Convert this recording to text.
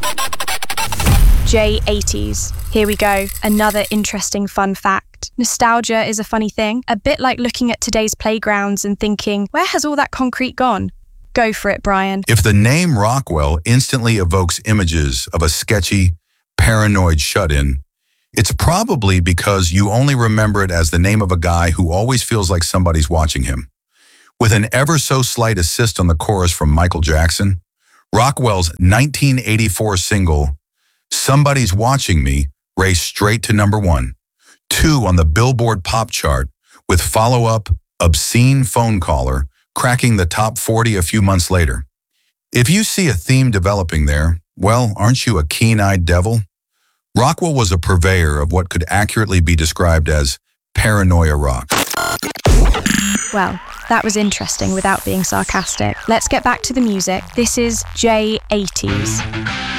J80s. Here we go. Another interesting fun fact. Nostalgia is a funny thing, a bit like looking at today's playgrounds and thinking, where has all that concrete gone? Go for it, Brian. If the name Rockwell instantly evokes images of a sketchy, paranoid shut-in, it's probably because you only remember it as the name of a guy who always feels like somebody's watching him. With an ever so slight assist on the chorus from Michael Jackson, Rockwell's 1984 single, Somebody's Watching Me, raced straight to number 1, 2 on the Billboard pop chart, with follow-up Obscene Phone Caller cracking the top 40 a few months later. If you see a theme developing there, well, aren't you a keen-eyed devil? Rockwell was a purveyor of what could accurately be described as paranoia rock. Well, that was interesting without being sarcastic. Let's get back to the music. This is J80s.